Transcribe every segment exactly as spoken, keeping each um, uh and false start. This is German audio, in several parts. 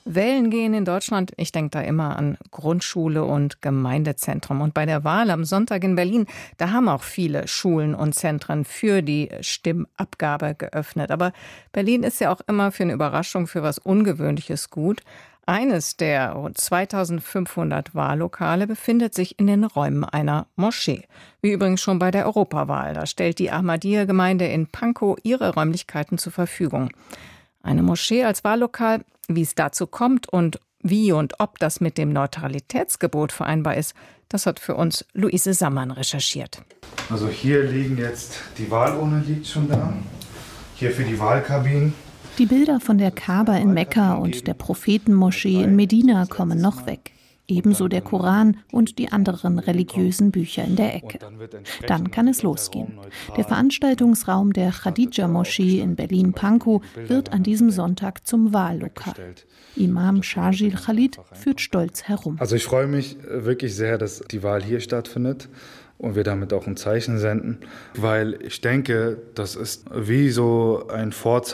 Wählen gehen in Deutschland, ich denke da immer an Grundschule und Gemeindezentrum. Und bei der Wahl am Sonntag in Berlin, da haben auch viele Schulen und Zentren für die Stimmabgabe geöffnet. Aber Berlin ist ja auch immer für eine Überraschung, für was Ungewöhnliches gut. Eines der rund zweitausendfünfhundert Wahllokale befindet sich in den Räumen einer Moschee. Wie übrigens schon bei der Europawahl. Da stellt die Ahmadiyya-Gemeinde in Pankow ihre Räumlichkeiten zur Verfügung. Eine Moschee als Wahllokal, wie es dazu kommt und wie und ob das mit dem Neutralitätsgebot vereinbar ist, das hat für uns Luise Sammann recherchiert. Also hier liegen jetzt, die Wahlurne liegt schon da, hier für die Wahlkabinen. Die Bilder von der Kaaba in Mekka und der Prophetenmoschee in Medina kommen noch weg. Ebenso der Koran und die anderen religiösen Bücher in der Ecke. Dann kann es losgehen. Der Veranstaltungsraum der Khadija-Moschee in Berlin-Pankow wird an diesem Sonntag zum Wahllokal. Imam Shajil Khalid führt stolz herum. Also ich freue mich wirklich sehr, dass die Wahl hier stattfindet. Und wir damit auch ein Zeichen senden, weil ich denke, das ist wie so ein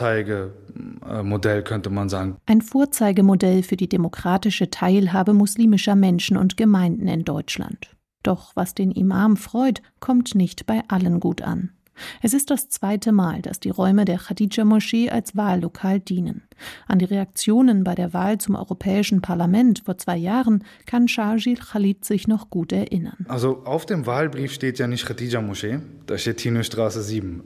Vorzeigemodell, könnte man sagen. Ein Vorzeigemodell für die demokratische Teilhabe muslimischer Menschen und Gemeinden in Deutschland. Doch was den Imam freut, kommt nicht bei allen gut an. Es ist das zweite Mal, dass die Räume der Khadija-Moschee als Wahllokal dienen. An die Reaktionen bei der Wahl zum Europäischen Parlament vor zwei Jahren kann Shajil Khalid sich noch gut erinnern. Also auf dem Wahlbrief steht ja nicht Khadija-Moschee, da steht Tino-Straße sieben.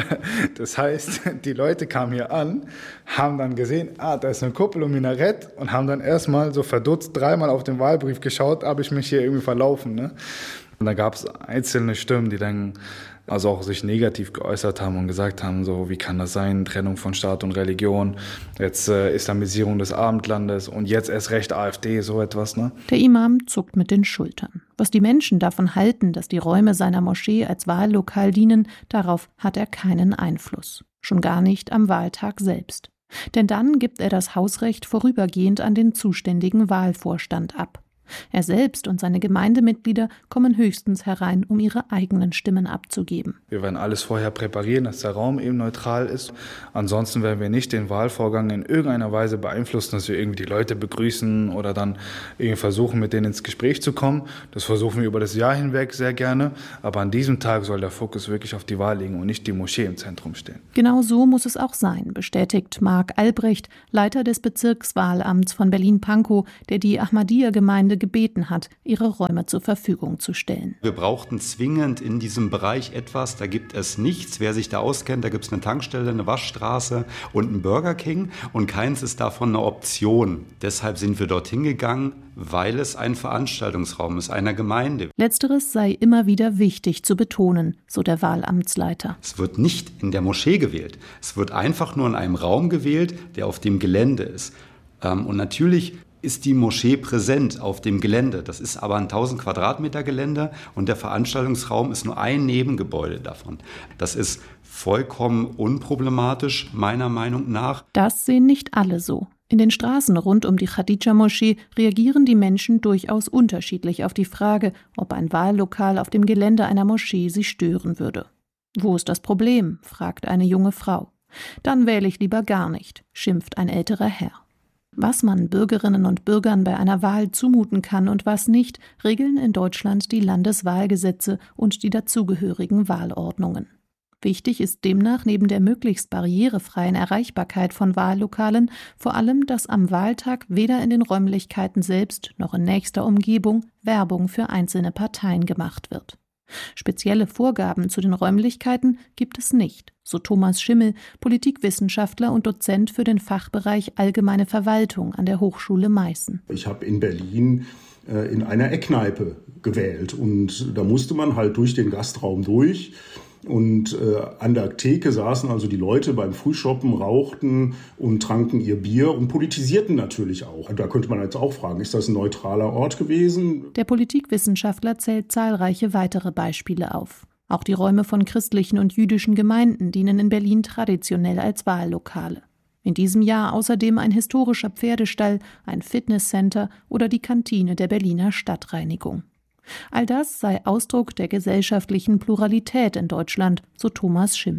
Das heißt, die Leute kamen hier an, haben dann gesehen, ah, da ist eine Kuppel und Minarett und haben dann erstmal so verdutzt dreimal auf den Wahlbrief geschaut, habe ich mich hier irgendwie verlaufen, ne? Und da gab es einzelne Stimmen, die dann also auch sich negativ geäußert haben und gesagt haben, so wie kann das sein, Trennung von Staat und Religion, jetzt äh, Islamisierung des Abendlandes und jetzt erst recht AfD, so etwas. Ne? Der Imam zuckt mit den Schultern. Was die Menschen davon halten, dass die Räume seiner Moschee als Wahllokal dienen, darauf hat er keinen Einfluss. Schon gar nicht am Wahltag selbst. Denn dann gibt er das Hausrecht vorübergehend an den zuständigen Wahlvorstand ab. Er selbst und seine Gemeindemitglieder kommen höchstens herein, um ihre eigenen Stimmen abzugeben. Wir werden alles vorher präparieren, dass der Raum eben neutral ist. Ansonsten werden wir nicht den Wahlvorgang in irgendeiner Weise beeinflussen, dass wir irgendwie die Leute begrüßen oder dann irgendwie versuchen, mit denen ins Gespräch zu kommen. Das versuchen wir über das Jahr hinweg sehr gerne. Aber an diesem Tag soll der Fokus wirklich auf die Wahl liegen und nicht die Moschee im Zentrum stehen. Genau so muss es auch sein, bestätigt Marc Albrecht, Leiter des Bezirkswahlamts von Berlin-Pankow, der die Ahmadiyya-Gemeinde gebeten hat, ihre Räume zur Verfügung zu stellen. Wir brauchten zwingend in diesem Bereich etwas, da gibt es nichts. Wer sich da auskennt, da gibt es eine Tankstelle, eine Waschstraße und einen Burger King und keins ist davon eine Option. Deshalb sind wir dorthin gegangen, weil es ein Veranstaltungsraum ist, einer Gemeinde. Letzteres sei immer wieder wichtig zu betonen, so der Wahlamtsleiter. Es wird nicht in der Moschee gewählt. Es wird einfach nur in einem Raum gewählt, der auf dem Gelände ist. Und natürlich ist die Moschee präsent auf dem Gelände. Das ist aber ein tausend Quadratmeter Gelände und der Veranstaltungsraum ist nur ein Nebengebäude davon. Das ist vollkommen unproblematisch, meiner Meinung nach. Das sehen nicht alle so. In den Straßen rund um die Khadija-Moschee reagieren die Menschen durchaus unterschiedlich auf die Frage, ob ein Wahllokal auf dem Gelände einer Moschee sie stören würde. Wo ist das Problem?, fragt eine junge Frau. Dann wähle ich lieber gar nicht, schimpft ein älterer Herr. Was man Bürgerinnen und Bürgern bei einer Wahl zumuten kann und was nicht, regeln in Deutschland die Landeswahlgesetze und die dazugehörigen Wahlordnungen. Wichtig ist demnach neben der möglichst barrierefreien Erreichbarkeit von Wahllokalen vor allem, dass am Wahltag weder in den Räumlichkeiten selbst noch in nächster Umgebung Werbung für einzelne Parteien gemacht wird. Spezielle Vorgaben zu den Räumlichkeiten gibt es nicht, so Thomas Schimmel, Politikwissenschaftler und Dozent für den Fachbereich Allgemeine Verwaltung an der Hochschule Meißen. Ich habe in Berlin äh, in einer Eckkneipe gewählt und da musste man halt durch den Gastraum durch. Und äh, an der Theke saßen also die Leute beim Frühschoppen, rauchten und tranken ihr Bier und politisierten natürlich auch. Da könnte man jetzt auch fragen, ist das ein neutraler Ort gewesen? Der Politikwissenschaftler zählt zahlreiche weitere Beispiele auf. Auch die Räume von christlichen und jüdischen Gemeinden dienen in Berlin traditionell als Wahllokale. In diesem Jahr außerdem ein historischer Pferdestall, ein Fitnesscenter oder die Kantine der Berliner Stadtreinigung. All das sei Ausdruck der gesellschaftlichen Pluralität in Deutschland, so Thomas Schimmel.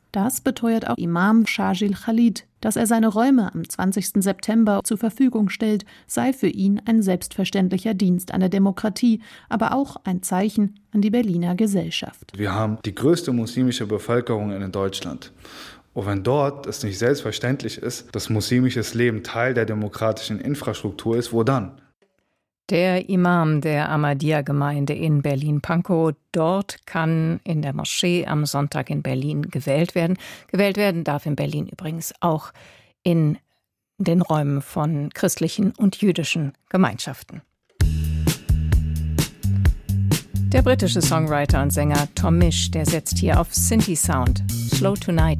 Das beteuert auch Imam Shargil Khalid. Dass er seine Räume am zwanzigsten September zur Verfügung stellt, sei für ihn ein selbstverständlicher Dienst an der Demokratie, aber auch ein Zeichen an die Berliner Gesellschaft. Wir haben die größte muslimische Bevölkerung in Deutschland. Und wenn dort es nicht selbstverständlich ist, dass muslimisches Leben Teil der demokratischen Infrastruktur ist, wo dann? Der Imam der Ahmadiyya-Gemeinde in Berlin-Pankow. Dort kann in der Moschee am Sonntag in Berlin gewählt werden. Gewählt werden darf in Berlin übrigens auch in den Räumen von christlichen und jüdischen Gemeinschaften. Der britische Songwriter und Sänger Tom Misch, der setzt hier auf Synthi-Sound. Slow Tonight.